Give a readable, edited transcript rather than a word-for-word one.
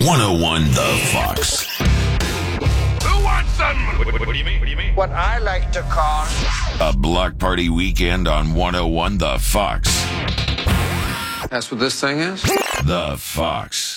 101 The Fox. Who wants some? What do you mean? What do you mean? What I like to call A block party weekend on 101 The Fox. That's what this thing is? The Fox.